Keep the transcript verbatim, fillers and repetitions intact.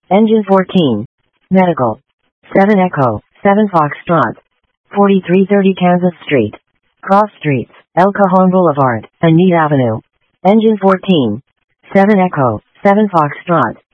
Engine fourteen. Medical. seven Echo, seven Foxtrot. forty-three thirty Kansas Street. Cross Streets, El Cajon Boulevard, and Meade Avenue. Engine fourteen. seven Echo, seven Foxtrot.